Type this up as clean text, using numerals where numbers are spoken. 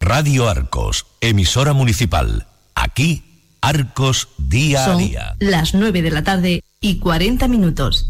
Radio Arcos, emisora municipal. Aquí, Arcos día a día. Son las 9 de la tarde y 40 minutos.